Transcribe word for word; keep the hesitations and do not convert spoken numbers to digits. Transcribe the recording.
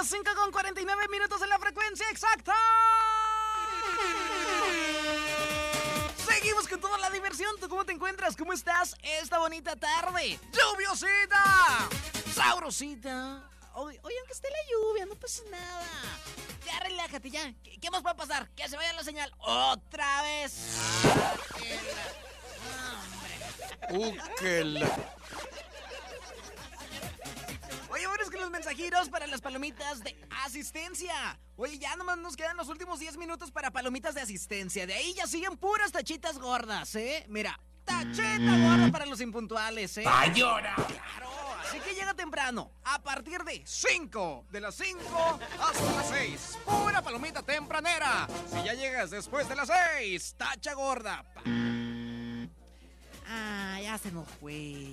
cinco con cuarenta y nueve minutos en la frecuencia exacta. Seguimos con toda la diversión. ¿Tú cómo te encuentras? ¿Cómo estás esta bonita tarde? ¡Lluviosita! ¡Sabrosita! Oye, oye, aunque esté la lluvia, no pasa nada. Ya relájate, ya. ¿Qué, qué más va a pasar? Que se vaya la señal otra vez. Ah, que la... Hombre. Uh, que la... Oye, bueno, es que los mensajeros para las palomitas de asistencia. Oye, ya nomás nos quedan los últimos diez minutos para palomitas de asistencia. De ahí ya siguen puras tachitas gordas, ¿eh? Mira, tachita gorda para los impuntuales, ¿eh? ¡Vayora! Claro, así que llega temprano. A partir de cinco, de las cinco hasta las seis. Pura palomita tempranera. Si ya llegas después de las seis, tacha gorda. Ah, ya se nos fue.